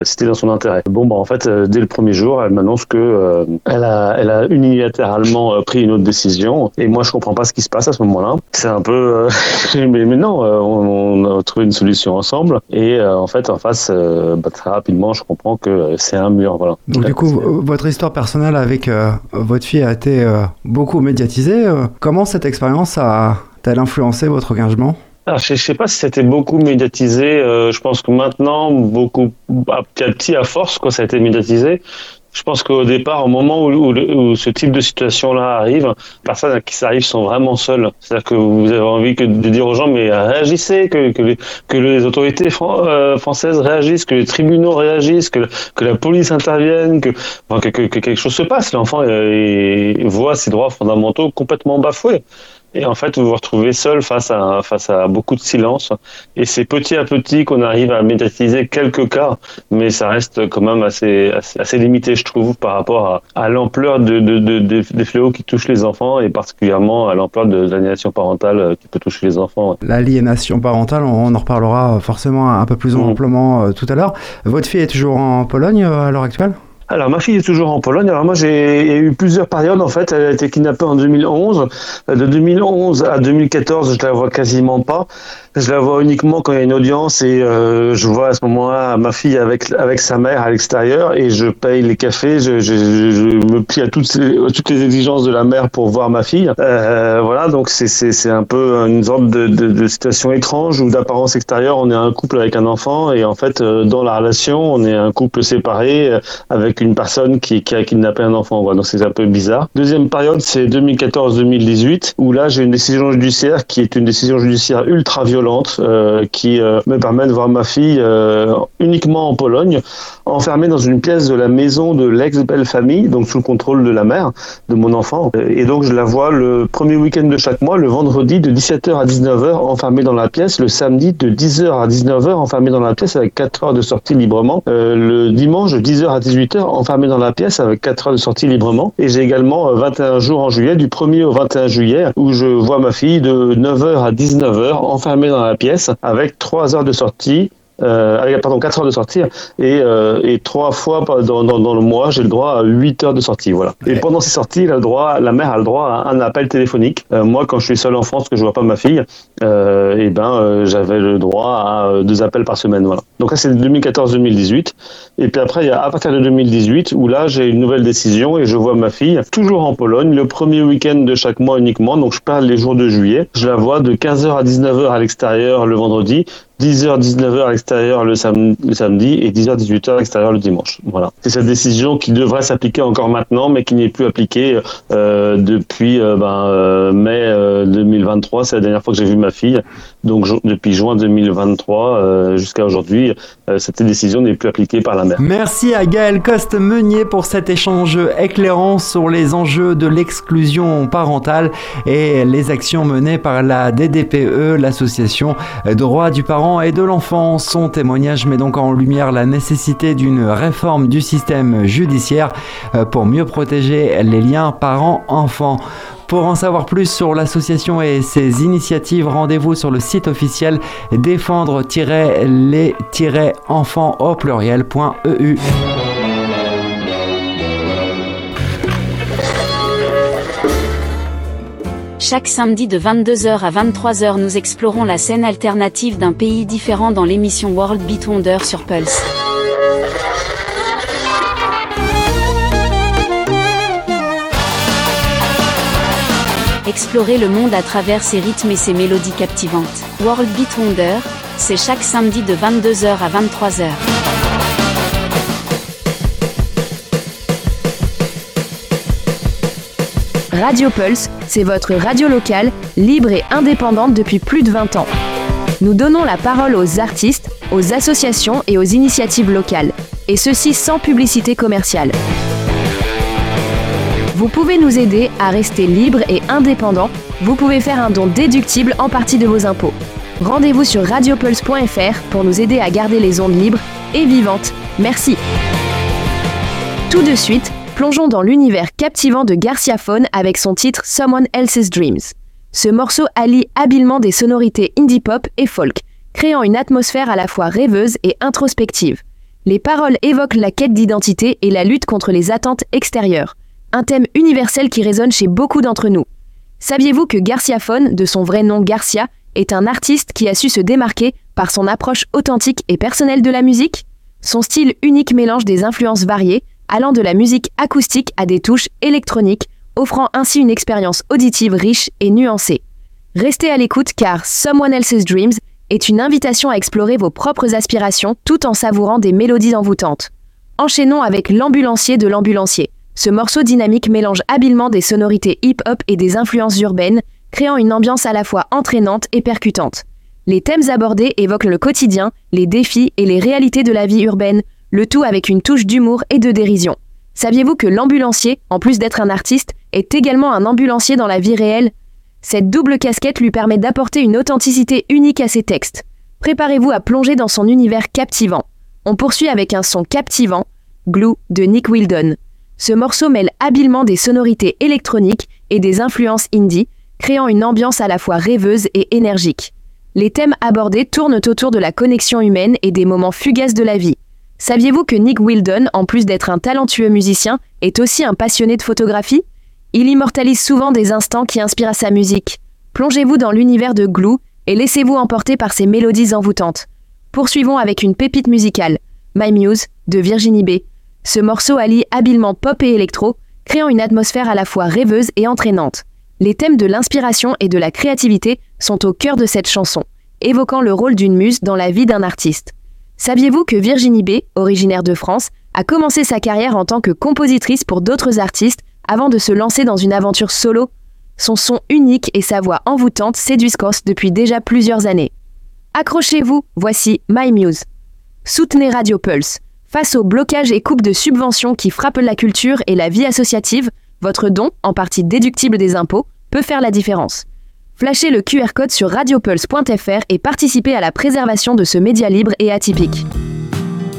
c'était dans son intérêt. Bon, en fait, dès le premier jour, elle m'annonce que elle a unilatéralement pris une autre décision. Et moi, je comprends pas ce qui se passe à ce moment-là. C'est un peu, mais non, on a trouvé une solution ensemble. Et en fait, en face, très rapidement, je comprends que c'est un mur. Voilà. Donc du coup, votre histoire personnelle avec votre fille a été beaucoup médiatisée. Comment cette expérience a-t-elle influencé votre engagement ? Alors, je sais pas si c'était beaucoup médiatisé. Je pense que maintenant, beaucoup, petit à petit, à force, quoi, ça a été médiatisé. Je pense qu'au départ, au moment où ce type de situation-là arrive, les personnes à qui ça arrive sont vraiment seules. C'est-à-dire que vous avez envie de dire aux gens, mais réagissez, que les autorités françaises réagissent, que les tribunaux réagissent, que la police intervienne, que quelque chose se passe. L'enfant voit ses droits fondamentaux complètement bafoués. Et en fait, vous vous retrouvez seul face à beaucoup de silence. Et c'est petit à petit qu'on arrive à médiatiser quelques cas, mais ça reste quand même assez limité, je trouve, par rapport à l'ampleur des fléaux qui touchent les enfants et particulièrement à l'ampleur de l'aliénation parentale qui peut toucher les enfants. L'aliénation parentale, on en reparlera forcément un peu plus amplement tout à l'heure. Votre fille est toujours en Pologne à l'heure actuelle ? Alors, ma fille est toujours en Pologne. Alors, moi, j'ai eu plusieurs périodes, en fait. Elle a été kidnappée en 2011. De 2011 à 2014, je la vois quasiment pas. Je la vois uniquement quand il y a une audience et je vois à ce moment-là ma fille avec sa mère à l'extérieur et je paye les cafés. Je me plie à toutes les exigences de la mère pour voir ma fille. Voilà, donc c'est un peu une sorte de situation étrange où d'apparence extérieure, on est un couple avec un enfant et en fait, dans la relation, on est un couple séparé avec une personne qui a kidnappé un enfant. Voilà, donc c'est un peu bizarre. Deuxième période, c'est 2014-2018 où là, j'ai une décision judiciaire qui est une décision judiciaire ultra violente qui me permet de voir ma fille uniquement en Pologne, enfermée dans une pièce de la maison de l'ex-belle-famille, donc sous le contrôle de la mère de mon enfant. Et donc je la vois le premier week-end de chaque mois, le vendredi de 17h à 19h, enfermée dans la pièce, le samedi de 10h à 19h, enfermée dans la pièce avec 4 heures de sortie librement, le dimanche de 10h à 18h, enfermée dans la pièce avec 4 heures de sortie librement. Et j'ai également 21 jours en juillet, du 1er au 21 juillet, où je vois ma fille de 9h à 19h, enfermée dans la pièce avec 3 heures de sortie. 4 heures de sortie et 3 fois dans le mois j'ai le droit à 8 heures de sortie, voilà. Et pendant ces sorties la mère a le droit à un appel téléphonique. Moi quand je suis seul en France que je vois pas ma fille j'avais le droit à 2 appels par semaine, voilà. Donc là c'est 2014-2018 et puis après il y a à partir de 2018 où là j'ai une nouvelle décision et je vois ma fille toujours en Pologne le premier week-end de chaque mois uniquement, donc je parle les jours de juillet, je la vois de 15h à 19h à l'extérieur le vendredi, 10h, 19h à l'extérieur le samedi et 10h, 18h à l'extérieur le dimanche. Voilà. C'est cette décision qui devrait s'appliquer encore maintenant, mais qui n'est plus appliquée depuis mai 2023. C'est la dernière fois que j'ai vu ma fille. Donc depuis juin 2023 jusqu'à aujourd'hui, cette décision n'est plus appliquée par la mère. Merci à Gaël Coste-Meunier pour cet échange éclairant sur les enjeux de l'exclusion parentale et les actions menées par la DDPE, l'association Droits du parent et de l'enfant. Son témoignage met donc en lumière la nécessité d'une réforme du système judiciaire pour mieux protéger les liens parents-enfants. Pour en savoir plus sur l'association et ses initiatives, rendez-vous sur le site officiel défendre-les-enfants au pluriel.eu. Chaque samedi de 22h à 23h, nous explorons la scène alternative d'un pays différent dans l'émission World Beat Wonder sur Pulse. Explorez le monde à travers ses rythmes et ses mélodies captivantes. World Beat Wonder, c'est chaque samedi de 22h à 23h. Radio Pulse, c'est votre radio locale, libre et indépendante depuis plus de 20 ans. Nous donnons la parole aux artistes, aux associations et aux initiatives locales, et ceci sans publicité commerciale. Vous pouvez nous aider à rester libre et indépendant. Vous pouvez faire un don déductible en partie de vos impôts. Rendez-vous sur radiopulse.fr pour nous aider à garder les ondes libres et vivantes. Merci. Tout de suite, plongeons dans l'univers captivant de Garcia Phone avec son titre Someone Else's Dreams. Ce morceau allie habilement des sonorités indie pop et folk, créant une atmosphère à la fois rêveuse et introspective. Les paroles évoquent la quête d'identité et la lutte contre les attentes extérieures. Un thème universel qui résonne chez beaucoup d'entre nous. Saviez-vous que Garciaphone, de son vrai nom Garcia, est un artiste qui a su se démarquer par son approche authentique et personnelle de la musique ? Son style unique mélange des influences variées, allant de la musique acoustique à des touches électroniques, offrant ainsi une expérience auditive riche et nuancée. Restez à l'écoute car Someone Else's Dreams est une invitation à explorer vos propres aspirations tout en savourant des mélodies envoûtantes. Enchaînons avec L'Ambulancier de L'Ambulancier. Ce morceau dynamique mélange habilement des sonorités hip-hop et des influences urbaines, créant une ambiance à la fois entraînante et percutante. Les thèmes abordés évoquent le quotidien, les défis et les réalités de la vie urbaine, le tout avec une touche d'humour et de dérision. Saviez-vous que l'ambulancier, en plus d'être un artiste, est également un ambulancier dans la vie réelle ? Cette double casquette lui permet d'apporter une authenticité unique à ses textes. Préparez-vous à plonger dans son univers captivant. On poursuit avec un son captivant, Glue de Nick Wildon. Ce morceau mêle habilement des sonorités électroniques et des influences indie, créant une ambiance à la fois rêveuse et énergique. Les thèmes abordés tournent autour de la connexion humaine et des moments fugaces de la vie. Saviez-vous que Nick Wildon, en plus d'être un talentueux musicien, est aussi un passionné de photographie ? Il immortalise souvent des instants qui inspirent à sa musique. Plongez-vous dans l'univers de Glue et laissez-vous emporter par ses mélodies envoûtantes. Poursuivons avec une pépite musicale, My Muse de Virginie B. Ce morceau allie habilement pop et électro, créant une atmosphère à la fois rêveuse et entraînante. Les thèmes de l'inspiration et de la créativité sont au cœur de cette chanson, évoquant le rôle d'une muse dans la vie d'un artiste. Saviez-vous que Virginie B, originaire de France, a commencé sa carrière en tant que compositrice pour d'autres artistes avant de se lancer dans une aventure solo ? Son son unique et sa voix envoûtante séduisent Cos depuis déjà plusieurs années. Accrochez-vous, voici My Muse. Soutenez Radio Pulse. Face aux blocages et coupes de subventions qui frappent la culture et la vie associative, votre don, en partie déductible des impôts, peut faire la différence. Flashez le QR code sur radiopulse.fr et participez à la préservation de ce média libre et atypique.